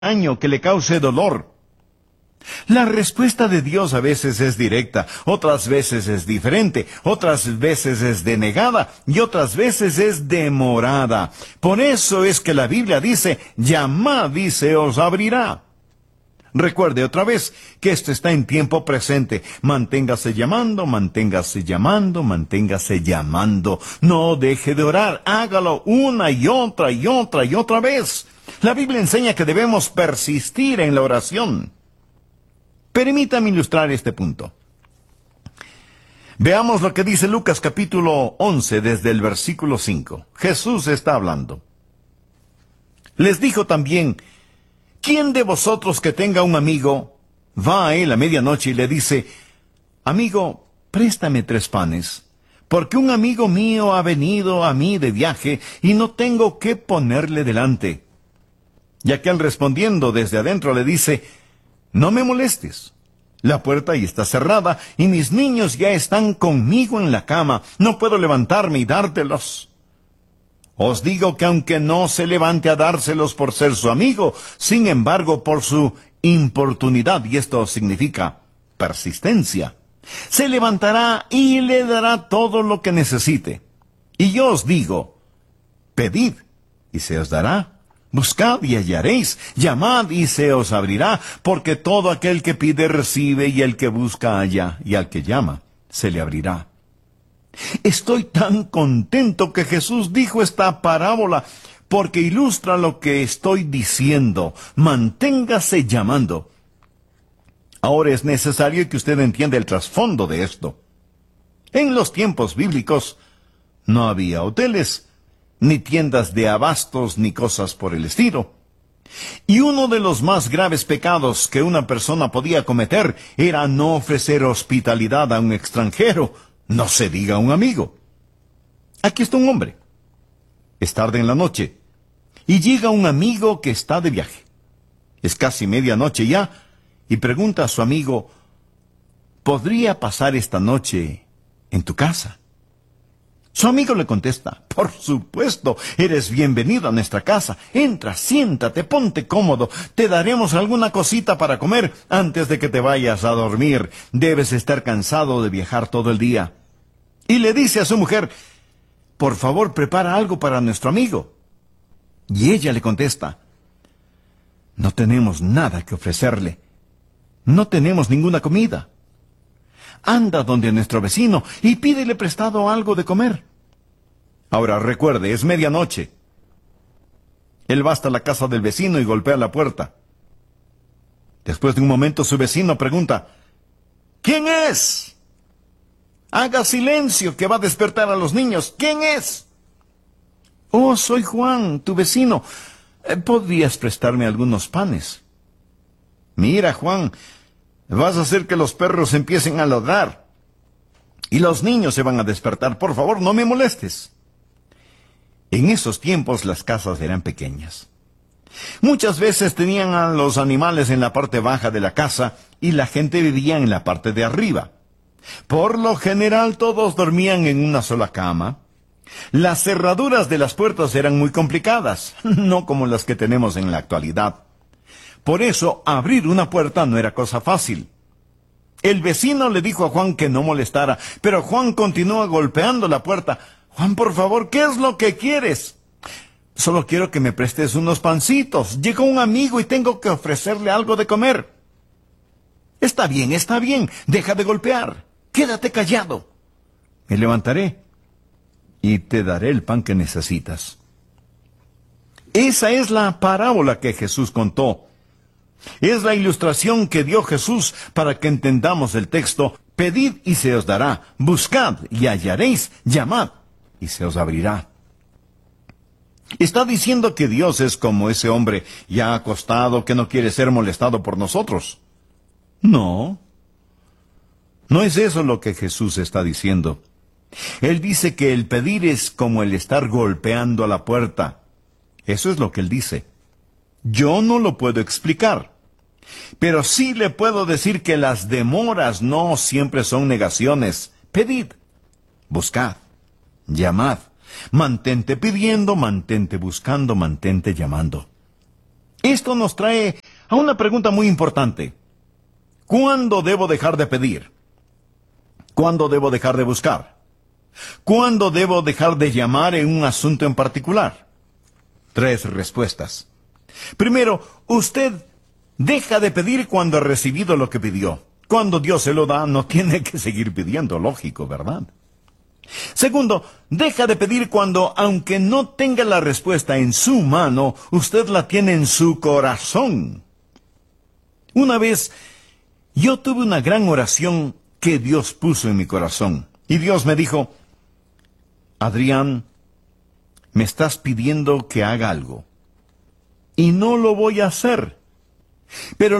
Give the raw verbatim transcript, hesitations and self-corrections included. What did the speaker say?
daño, que le cause dolor. La respuesta de Dios a veces es directa, otras veces es diferente, otras veces es denegada y otras veces es demorada. Por eso es que la Biblia dice, llamad y se os abrirá. Recuerde otra vez que esto está en tiempo presente. Manténgase llamando, manténgase llamando, manténgase llamando. No deje de orar, hágalo una y otra y otra y otra vez. La Biblia enseña que debemos persistir en la oración. Permítame ilustrar este punto. Veamos lo que dice Lucas capítulo once desde el versículo cinco. Jesús está hablando. Les dijo también, ¿quién de vosotros que tenga un amigo va a él a medianoche y le dice, amigo, préstame tres panes, porque un amigo mío ha venido a mí de viaje y no tengo qué ponerle delante? Y aquel respondiendo desde adentro le dice, no me molestes. La puerta ya está cerrada y mis niños ya están conmigo en la cama. No puedo levantarme y dártelos. Os digo que aunque no se levante a dárselos por ser su amigo, sin embargo por su importunidad, y esto significa persistencia, se levantará y le dará todo lo que necesite. Y yo os digo, pedid y se os dará. Buscad y hallaréis, llamad y se os abrirá, porque todo aquel que pide recibe, y el que busca halla, y al que llama se le abrirá. Estoy tan contento que Jesús dijo esta parábola, porque ilustra lo que estoy diciendo. Manténgase llamando. Ahora es necesario que usted entienda el trasfondo de esto. En los tiempos bíblicos no había hoteles, ni tiendas de abastos, ni cosas por el estilo. Y uno de los más graves pecados que una persona podía cometer era no ofrecer hospitalidad a un extranjero, no se diga a un amigo. Aquí está un hombre. Es tarde en la noche, y llega un amigo que está de viaje. Es casi medianoche ya, y pregunta a su amigo, ¿podría pasar esta noche en tu casa? Su amigo le contesta, por supuesto, eres bienvenido a nuestra casa. Entra, siéntate, ponte cómodo. Te daremos alguna cosita para comer antes de que te vayas a dormir. Debes estar cansado de viajar todo el día. Y le dice a su mujer, por favor, prepara algo para nuestro amigo. Y ella le contesta, no tenemos nada que ofrecerle. No tenemos ninguna comida. Anda donde nuestro vecino y pídele prestado algo de comer. Ahora recuerde, es medianoche. Él va hasta la casa del vecino y golpea la puerta. Después de un momento su vecino pregunta, ¿quién es? Haga silencio, que va a despertar a los niños. ¿Quién es? Oh, soy Juan, tu vecino. ¿Podrías prestarme algunos panes? Mira, Juan, vas a hacer que los perros empiecen a ladrar. Y los niños se van a despertar. Por favor, no me molestes. En esos tiempos las casas eran pequeñas. Muchas veces tenían a los animales en la parte baja de la casa y la gente vivía en la parte de arriba. Por lo general todos dormían en una sola cama. Las cerraduras de las puertas eran muy complicadas, no como las que tenemos en la actualidad. Por eso, abrir una puerta no era cosa fácil. El vecino le dijo a Juan que no molestara, pero Juan continúa golpeando la puerta. Juan, por favor, ¿qué es lo que quieres? Solo quiero que me prestes unos pancitos. Llegó un amigo y tengo que ofrecerle algo de comer. Está bien, está bien. Deja de golpear. Quédate callado. Me levantaré y te daré el pan que necesitas. Esa es la parábola que Jesús contó. Es la ilustración que dio Jesús para que entendamos el texto. Pedid y se os dará, buscad y hallaréis, llamad y se os abrirá. ¿Está diciendo que Dios es como ese hombre ya acostado que no quiere ser molestado por nosotros? No. No es eso lo que Jesús está diciendo. Él dice que el pedir es como el estar golpeando a la puerta. Eso es lo que él dice. Yo no lo puedo explicar, pero sí le puedo decir que las demoras no siempre son negaciones. Pedid, buscad, llamad, mantente pidiendo, mantente buscando, mantente llamando. Esto nos trae a una pregunta muy importante. ¿Cuándo debo dejar de pedir? ¿Cuándo debo dejar de buscar? ¿Cuándo debo dejar de llamar en un asunto en particular? Tres respuestas. Primero, usted deja de pedir cuando ha recibido lo que pidió. Cuando Dios se lo da, no tiene que seguir pidiendo, lógico, ¿verdad? Segundo, deja de pedir cuando, aunque no tenga la respuesta en su mano, usted la tiene en su corazón. Una vez, yo tuve una gran oración que Dios puso en mi corazón. Y Dios me dijo, Adrián, me estás pidiendo que haga algo. Y no lo voy a hacer. Pero